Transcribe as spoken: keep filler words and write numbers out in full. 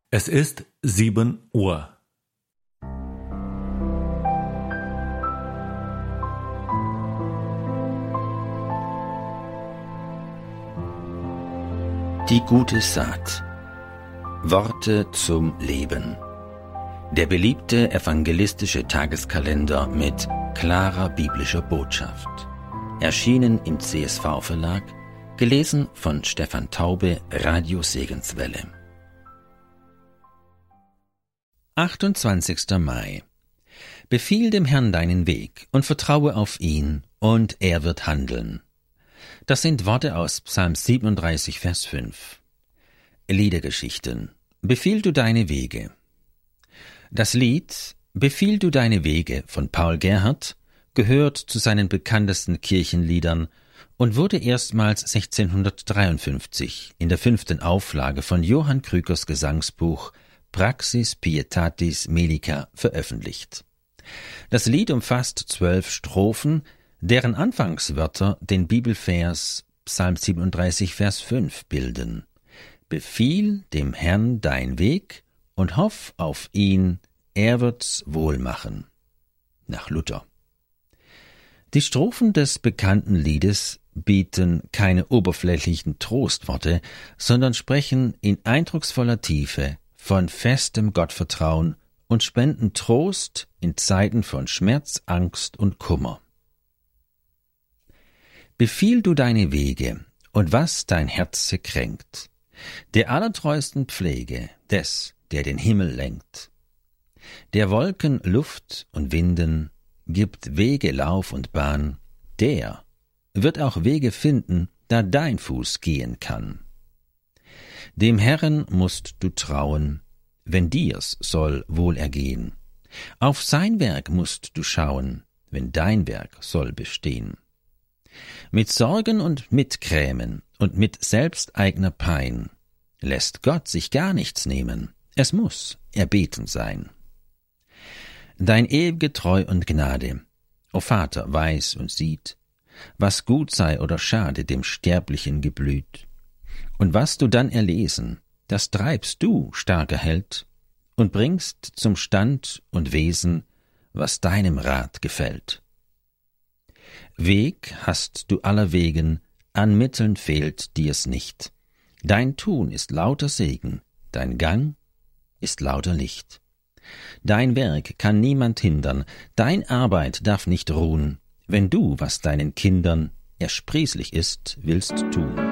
Es ist sieben Uhr. Die gute Saat. Worte zum Leben. Der beliebte evangelistische Tageskalender mit klarer biblischer Botschaft. Erschienen im C S V-Verlag, gelesen von Stefan Taube, Radio Segenswelle. achtundzwanzigster Mai. Befiehl dem Herrn deinen Weg und vertraue auf ihn, und er wird handeln. Das sind Worte aus Psalm siebenunddreißig, Vers fünf. Liedergeschichten. Befiehl du deine Wege. Das Lied Befiehl du deine Wege von Paul Gerhardt gehört zu seinen bekanntesten Kirchenliedern und wurde erstmals sechzehnhundertdreiundfünfzig in der fünften Auflage von Johann Krückers Gesangsbuch Praxis Pietatis Melica veröffentlicht. Das Lied umfasst zwölf Strophen, deren Anfangswörter den Bibelvers Psalm siebenunddreißig, Vers fünf bilden. Befiehl dem Herrn dein Weg und hoff auf ihn, er wird's wohl machen. Nach Luther. Die Strophen des bekannten Liedes bieten keine oberflächlichen Trostworte, sondern sprechen in eindrucksvoller Tiefe von festem Gottvertrauen und spenden Trost in Zeiten von Schmerz, Angst und Kummer. Befiehl du deine Wege und was dein Herze kränkt, der allertreusten Pflege des, der den Himmel lenkt. Der Wolken Luft und Winden gibt Wege Lauf und Bahn, der wird auch Wege finden, da dein Fuß gehen kann. Dem Herrn musst du trauen, wenn dir's soll wohl ergehen. Auf sein Werk musst du schauen, wenn dein Werk soll bestehen. Mit Sorgen und mit Grämen und mit selbsteigner Pein lässt Gott sich gar nichts nehmen, es muss erbeten sein. Dein ewige Treu und Gnade, o Vater, weiß und sieht, was gut sei oder schade dem Sterblichen geblüht. Und was du dann erlesen, das treibst du, starker Held, und bringst zum Stand und Wesen, was deinem Rat gefällt. Weg hast du aller Wegen, an Mitteln fehlt dir's nicht. Dein Tun ist lauter Segen, dein Gang ist lauter Licht. Dein Werk kann niemand hindern, dein Arbeit darf nicht ruhen, wenn du, was deinen Kindern ersprießlich ist, willst tun.